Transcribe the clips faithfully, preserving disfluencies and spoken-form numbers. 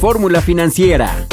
Fórmula Financiera.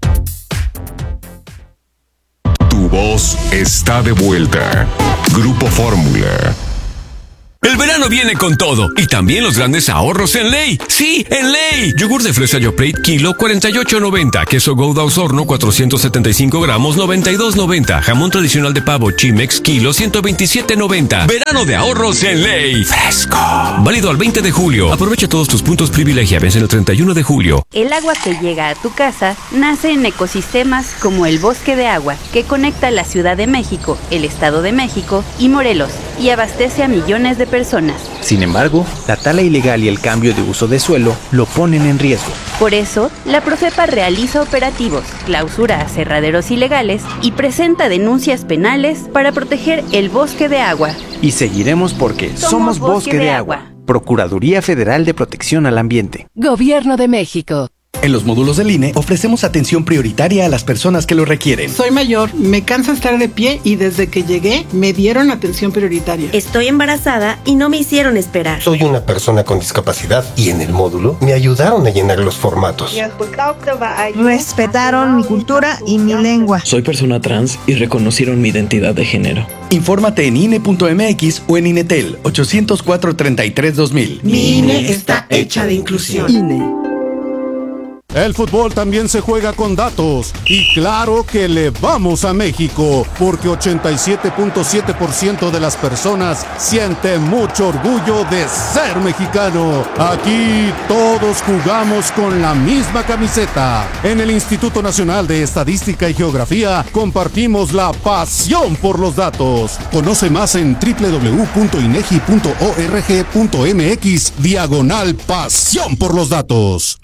Tu voz está de vuelta. Grupo Fórmula. El verano viene con todo, y también los grandes ahorros en Ley. ¡Sí, en Ley! Yogur de fresa Yoplait, kilo, cuarenta y ocho noventa. Queso Gouda Osorno, cuatrocientos setenta y cinco gramos, noventa y dos noventa. Jamón tradicional de pavo Chimex, kilo, ciento veintisiete noventa. Verano de ahorros en Ley. Fresco. Válido al veinte de julio. Aprovecha todos tus puntos privilegia. Vence el treinta y uno de julio. El agua que llega a tu casa nace en ecosistemas como el Bosque de Agua, que conecta la Ciudad de México, el Estado de México y Morelos, y abastece a millones de personas. Sin embargo, la tala ilegal y el cambio de uso de suelo lo ponen en riesgo. Por eso, la Profepa realiza operativos, clausura aserraderos ilegales y presenta denuncias penales para proteger el bosque de agua. Y seguiremos porque somos, somos Bosque, bosque de, de agua. agua. Procuraduría Federal de Protección al Ambiente. Gobierno de México. En los módulos del I N E ofrecemos atención prioritaria a las personas que lo requieren. Soy mayor, me cansa estar de pie y desde que llegué me dieron atención prioritaria. Estoy embarazada y no me hicieron esperar. Soy una persona con discapacidad y en el módulo me ayudaron a llenar los formatos. Respetaron mi cultura y mi lengua. Soy persona trans y reconocieron mi identidad de género. Infórmate en I N E punto M X o en INETEL ochocientos cuatro, treinta y tres, dos mil. Mi I N E está hecha de inclusión. I N E. El fútbol también se juega con datos y claro que le vamos a México porque ochenta y siete punto siete por ciento de las personas sienten mucho orgullo de ser mexicano. Aquí todos jugamos con la misma camiseta. En el Instituto Nacional de Estadística y Geografía compartimos la pasión por los datos. Conoce más en doble u doble u doble u punto inegi punto org punto mx diagonal pasión por los datos.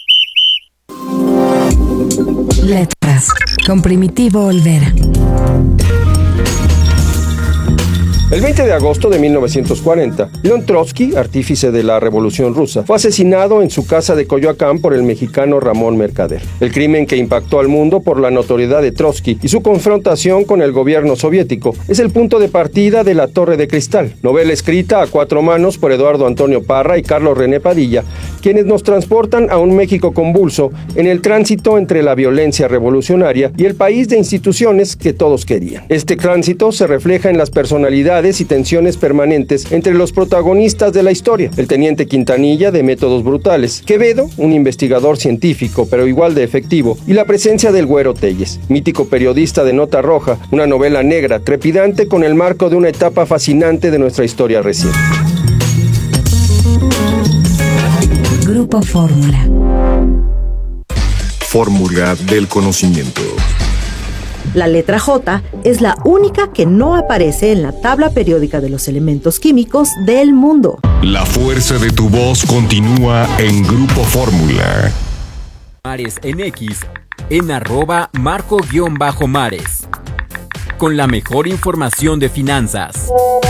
Letras con Primitivo Olvera. El veinte de agosto de mil novecientos cuarenta, León Trotsky, artífice de la Revolución Rusa, fue asesinado en su casa de Coyoacán por el mexicano Ramón Mercader. El crimen que impactó al mundo por la notoriedad de Trotsky y su confrontación con el gobierno soviético es el punto de partida de La Torre de Cristal, novela escrita a cuatro manos por Eduardo Antonio Parra y Carlos René Padilla, quienes nos transportan a un México convulso en el tránsito entre la violencia revolucionaria y el país de instituciones que todos querían. Este tránsito se refleja en las personalidades y tensiones permanentes entre los protagonistas de la historia, el teniente Quintanilla de métodos brutales, Quevedo, un investigador científico pero igual de efectivo, y la presencia del Güero Telles, mítico periodista de Nota Roja, una novela negra trepidante con el marco de una etapa fascinante de nuestra historia reciente. Grupo Fórmula. Fórmula del conocimiento. La letra J es la única que no aparece en la tabla periódica de los elementos químicos del mundo. La fuerza de tu voz continúa en Grupo Fórmula. Mares en X, en arroba marco-mares. Con la mejor información de finanzas.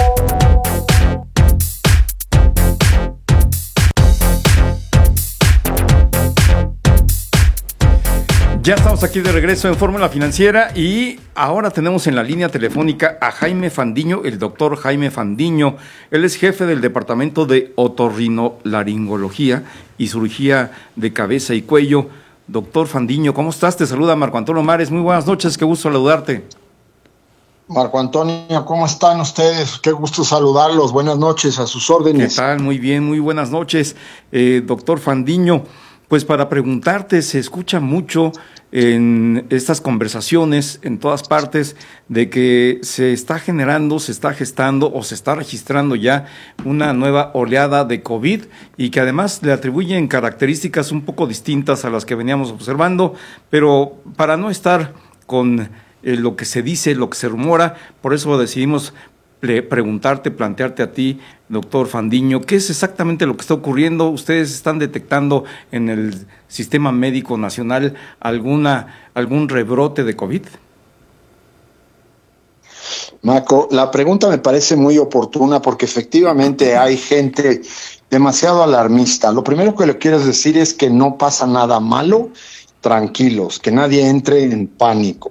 Ya estamos aquí de regreso en Fórmula Financiera y ahora tenemos en la línea telefónica a Jaime Fandiño, el doctor Jaime Fandiño. Él es jefe del Departamento de Otorrinolaringología y Cirugía de Cabeza y Cuello. Doctor Fandiño, ¿cómo estás? Te saluda Marco Antonio Mares. Muy buenas noches, qué gusto saludarte. Marco Antonio, ¿cómo están ustedes? Qué gusto saludarlos. Buenas noches, a sus órdenes. ¿Qué tal? Muy bien, muy buenas noches. Eh, doctor Fandiño, pues para preguntarte, se escucha mucho en estas conversaciones en todas partes de que se está generando, se está gestando o se está registrando ya una nueva oleada de COVID y que además le atribuyen características un poco distintas a las que veníamos observando, pero para no estar con eh, lo que se dice, lo que se rumora, por eso decidimos preguntarte, plantearte a ti, doctor Fandiño, ¿qué es exactamente lo que está ocurriendo? ¿Ustedes están detectando en el sistema médico nacional alguna algún rebrote de COVID? Marco, la pregunta me parece muy oportuna porque efectivamente hay gente demasiado alarmista. Lo primero que le quiero decir es que no pasa nada malo, tranquilos, que nadie entre en pánico.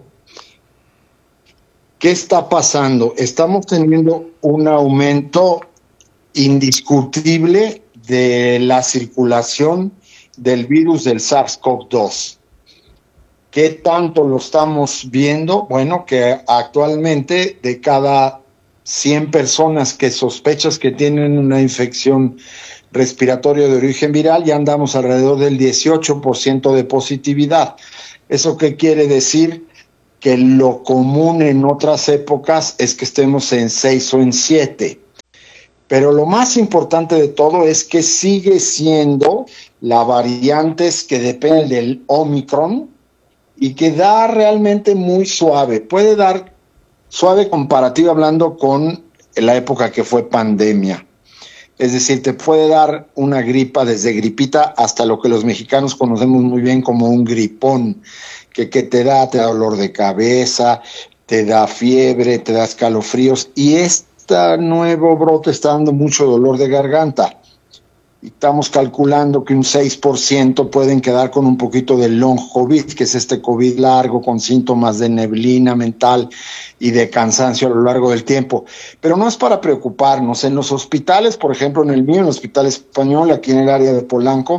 ¿Qué está pasando? Estamos teniendo un aumento indiscutible de la circulación del virus del SARS-CoV dos. ¿Qué tanto lo estamos viendo? Bueno, que actualmente de cada cien personas que sospechas que tienen una infección respiratoria de origen viral, ya andamos alrededor del dieciocho por ciento de positividad. ¿Eso qué quiere decir? Que lo común en otras épocas es que estemos en seis o en siete. Pero lo más importante de todo es que sigue siendo la variante que depende del Omicron y que da realmente muy suave. Puede dar suave comparativa hablando con la época que fue pandemia. Es decir, te puede dar una gripa desde gripita hasta lo que los mexicanos conocemos muy bien como un gripón, que, que te da, te da dolor de cabeza, te da fiebre, te da escalofríos, y este nuevo brote está dando mucho dolor de garganta. Y estamos calculando que un seis por ciento pueden quedar con un poquito de long COVID, que es este COVID largo con síntomas de neblina mental y de cansancio a lo largo del tiempo. Pero no es para preocuparnos. En los hospitales, por ejemplo, en el mío, en el Hospital Español, aquí en el área de Polanco,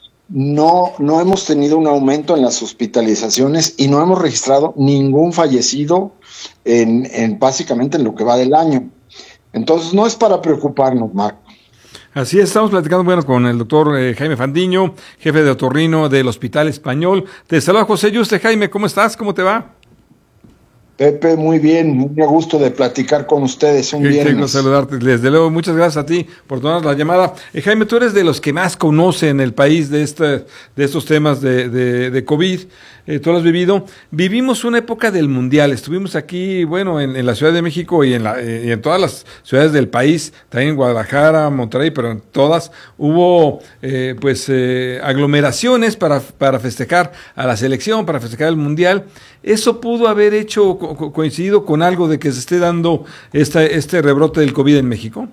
no, no hemos tenido un aumento en las hospitalizaciones y no hemos registrado ningún fallecido en, en básicamente en lo que va del año. Entonces no es para preocuparnos, Marco. Así es, estamos platicando bueno con el doctor eh, Jaime Fandiño, jefe de otorrino del Hospital Español. Te saluda José Yuste. Jaime, ¿cómo estás? ¿Cómo te va? Pepe, muy bien, muy a gusto de platicar con ustedes un viernes. Quiero saludarte, desde luego, muchas gracias a ti por tomar la llamada. Eh, Jaime, tú eres de los que más conocen el país de este, de estos temas de, de, de COVID, eh, tú lo has vivido. Vivimos una época del Mundial, estuvimos aquí, bueno, en, en la Ciudad de México y en, la, eh, y en todas las ciudades del país, también en Guadalajara, Monterrey, pero en todas hubo eh, pues eh, aglomeraciones para, para festejar a la selección, para festejar el Mundial. ¿Eso pudo haber hecho, co- coincidido con algo de que se esté dando esta, este rebrote del COVID en México?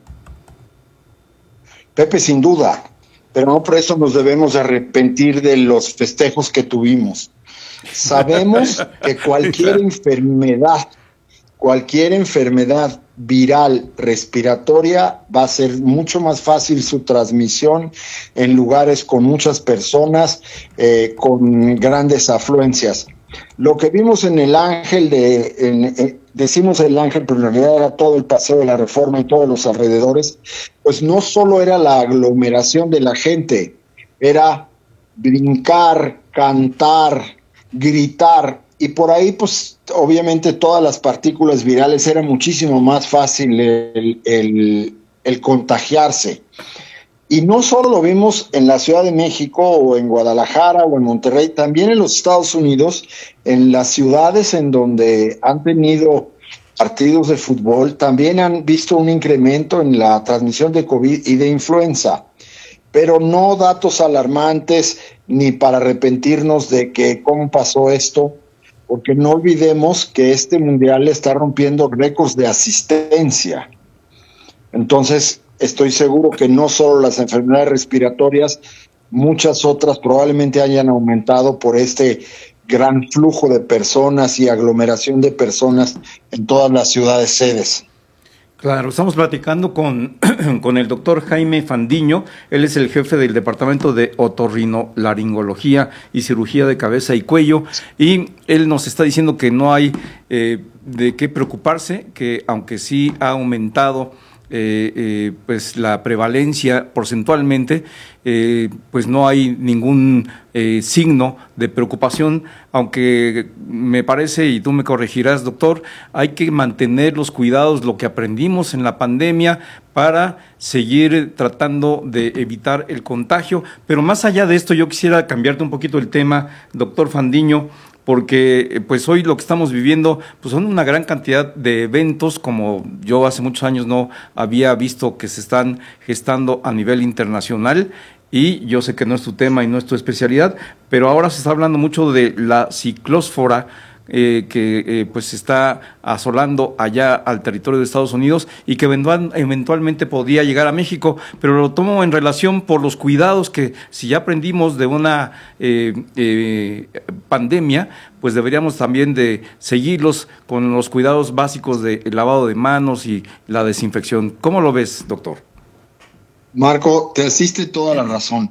Pepe, sin duda, pero no por eso nos debemos arrepentir de los festejos que tuvimos. Sabemos que cualquier enfermedad, cualquier enfermedad viral respiratoria va a ser mucho más fácil su transmisión en lugares con muchas personas, eh, con grandes afluencias. Lo que vimos en el Ángel, de, en, en, decimos el Ángel, pero en realidad era todo el Paseo de la Reforma y todos los alrededores, pues no solo era la aglomeración de la gente, era brincar, cantar, gritar, y por ahí pues obviamente todas las partículas virales era muchísimo más fácil el, el, el contagiarse. Y no solo lo vimos en la Ciudad de México o en Guadalajara o en Monterrey, también en los Estados Unidos, en las ciudades en donde han tenido partidos de fútbol, también han visto un incremento en la transmisión de COVID y de influenza. Pero no datos alarmantes ni para arrepentirnos de que cómo pasó esto, porque no olvidemos que este mundial está rompiendo récords de asistencia. Entonces, estoy seguro que no solo las enfermedades respiratorias, muchas otras probablemente hayan aumentado por este gran flujo de personas y aglomeración de personas en todas las ciudades sedes. Claro, estamos platicando con, con el doctor Jaime Fandiño. Él es el jefe del Departamento de Otorrinolaringología y Cirugía de Cabeza y Cuello, y él nos está diciendo que no hay eh, de qué preocuparse, que aunque sí ha aumentado Eh, eh, pues la prevalencia porcentualmente, eh, pues no hay ningún eh, signo de preocupación, aunque me parece, y tú me corregirás, doctor, hay que mantener los cuidados, lo que aprendimos en la pandemia, para seguir tratando de evitar el contagio. Pero más allá de esto, yo quisiera cambiarte un poquito el tema, doctor Fandiño, porque pues hoy lo que estamos viviendo pues son una gran cantidad de eventos, como yo hace muchos años no había visto, que se están gestando a nivel internacional, y yo sé que no es tu tema y no es tu especialidad, pero ahora se está hablando mucho de la ciclósfora, Eh, que eh, pues está asolando allá al territorio de Estados Unidos y que eventual, eventualmente podría llegar a México, pero lo tomo en relación por los cuidados que, si ya aprendimos de una eh, eh, pandemia, pues deberíamos también de seguirlos con los cuidados básicos de lavado de manos y la desinfección. ¿Cómo lo ves, doctor? Marco, te asiste toda la razón.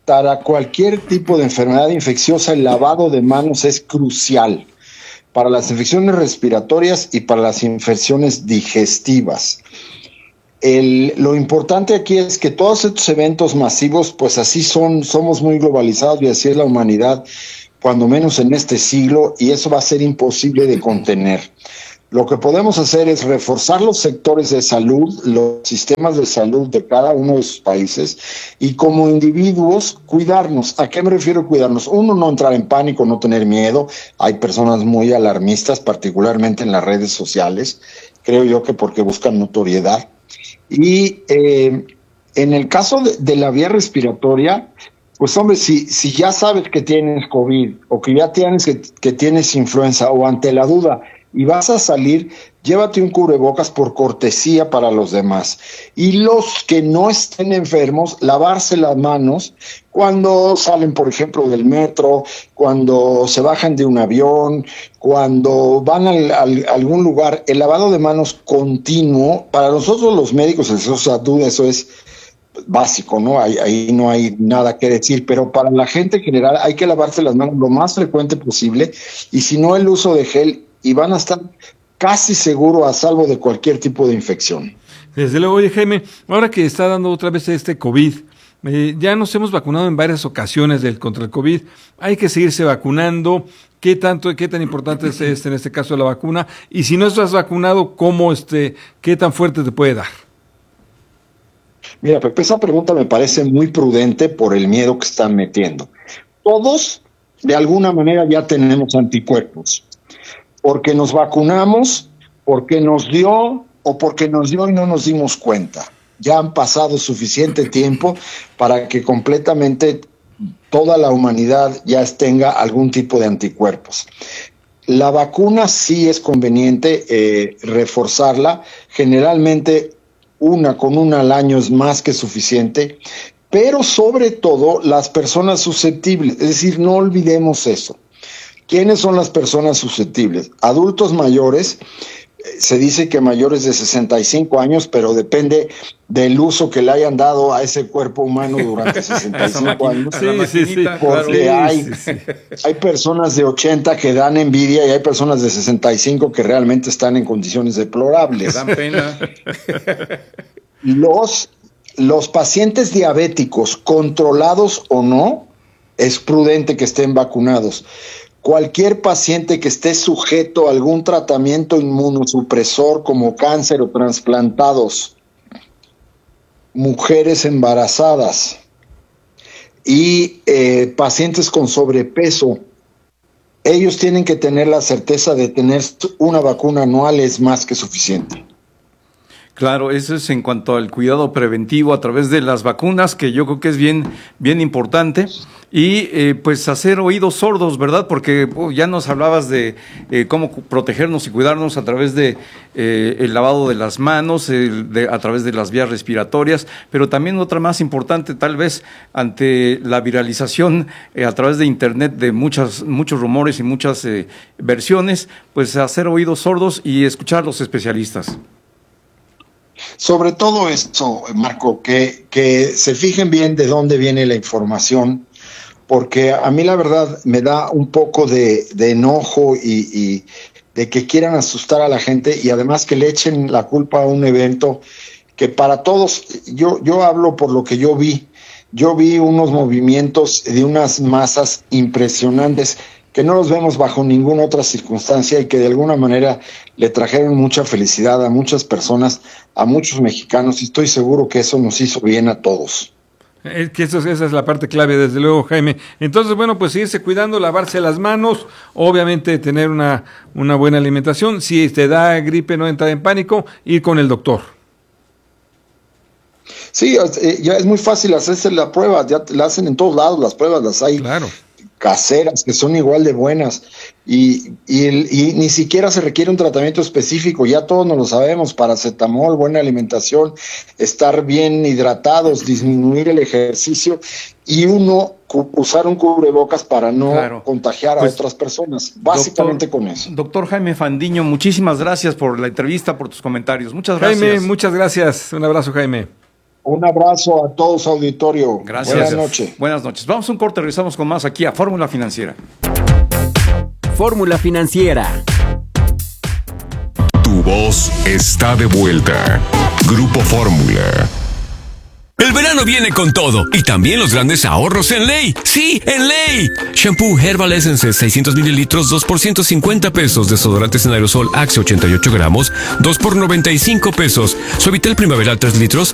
para cualquier tipo de enfermedad infecciosa, el lavado de manos es crucial para las infecciones respiratorias y para las infecciones digestivas. El, lo importante aquí es que todos estos eventos masivos, pues así son, somos muy globalizados y así es la humanidad, cuando menos en este siglo, y eso va a ser imposible de contener. Lo que podemos hacer es reforzar los sectores de salud, los sistemas de salud de cada uno de sus países, y como individuos cuidarnos. ¿A qué me refiero cuidarnos? Uno, no entrar en pánico, no tener miedo. Hay personas muy alarmistas, particularmente en las redes sociales, creo yo que porque buscan notoriedad. Y eh, en el caso de, de la vía respiratoria, pues hombre, si, si ya sabes que tienes COVID o que ya tienes que, que tienes influenza o ante la duda y vas a salir, llévate un cubrebocas por cortesía para los demás. Y los que no estén enfermos, lavarse las manos cuando salen, por ejemplo, del metro, cuando se bajan de un avión, cuando van al, al, a algún lugar. El lavado de manos continuo, para nosotros los médicos, eso, o sea, duda, eso es básico, ¿no? Ahí, ahí no hay nada que decir, pero para la gente en general hay que lavarse las manos lo más frecuente posible, y si no, el uso de gel, y van a estar casi seguro a salvo de cualquier tipo de infección. Desde luego. Oye, Jaime, ahora que está dando otra vez este COVID, eh, ya nos hemos vacunado en varias ocasiones del, contra el COVID, hay que seguirse vacunando. ¿Qué tanto, qué tan importante es este, en este caso la vacuna? Y si no estás vacunado, ¿cómo este, qué tan fuerte te puede dar? Mira, Pepe, esa pregunta me parece muy prudente por el miedo que están metiendo. Todos, de alguna manera, ya tenemos anticuerpos. Porque nos vacunamos, porque nos dio o porque nos dio y no nos dimos cuenta. Ya han pasado suficiente tiempo para que completamente toda la humanidad ya tenga algún tipo de anticuerpos. La vacuna sí es conveniente eh, reforzarla. Generalmente una con una al año es más que suficiente, pero sobre todo las personas susceptibles. Es decir, no olvidemos eso. ¿Quiénes son las personas susceptibles? Adultos mayores, se dice que mayores de sesenta y cinco años, pero depende del uso que le hayan dado a ese cuerpo humano durante sesenta y cinco años. Sí, sí, sí, porque claro. hay, sí, sí. hay personas de ochenta que dan envidia y hay personas de sesenta y cinco que realmente están en condiciones deplorables. Que dan pena. Los, los pacientes diabéticos, controlados o no, es prudente que estén vacunados. Cualquier paciente que esté sujeto a algún tratamiento inmunosupresor como cáncer o trasplantados, mujeres embarazadas y eh, pacientes con sobrepeso, ellos tienen que tener la certeza de tener una vacuna anual, es más que suficiente. Claro, eso es en cuanto al cuidado preventivo a través de las vacunas, que yo creo que es bien, bien importante. Y eh, pues hacer oídos sordos, ¿verdad? Porque oh, ya nos hablabas de eh, cómo protegernos y cuidarnos a través de eh, el lavado de las manos, el de, a través de las vías respiratorias, pero también otra más importante, tal vez ante la viralización eh, a través de internet de muchas, muchos rumores y muchas eh, versiones, pues hacer oídos sordos y escuchar a los especialistas. Sobre todo esto, Marco, que, que se fijen bien de dónde viene la información, porque a mí la verdad me da un poco de, de enojo y, y de que quieran asustar a la gente y además que le echen la culpa a un evento que para todos, yo, yo hablo por lo que yo vi, yo vi unos movimientos de unas masas impresionantes que no los vemos bajo ninguna otra circunstancia y que de alguna manera le trajeron mucha felicidad a muchas personas, a muchos mexicanos, y estoy seguro que eso nos hizo bien a todos. Es que eso, esa es la parte clave, desde luego, Jaime. Entonces, bueno, pues seguirse cuidando, lavarse las manos, obviamente tener una, una buena alimentación. Si te da gripe, no entrar en pánico, ir con el doctor. Sí, ya es muy fácil hacerse la prueba, ya la hacen en todos lados, las pruebas las hay. Claro. Caseras, que son igual de buenas, y, y, y ni siquiera se requiere un tratamiento específico, ya todos nos lo sabemos: paracetamol, buena alimentación, estar bien hidratados, disminuir el ejercicio y uno usar un cubrebocas para no claro. contagiar pues, a otras personas, básicamente doctor, con eso. Doctor Jaime Fandiño, muchísimas gracias por la entrevista, por tus comentarios, muchas gracias. Jaime, muchas gracias, un abrazo, Jaime. Un abrazo a todos, auditorio. Gracias. Buenas noches. Buenas noches. Vamos a un corte, regresamos con más aquí a Fórmula Financiera. Fórmula Financiera. Tu voz está de vuelta. Grupo Fórmula. El verano viene con todo y también los grandes ahorros en Ley. ¡Sí, en Ley! Shampoo Herbal Essences seiscientos mililitros, dos por ciento cincuenta pesos. Desodorantes en aerosol Axe ochenta y ocho gramos, dos por noventa y cinco pesos. Suavitel Primaveral tres litros,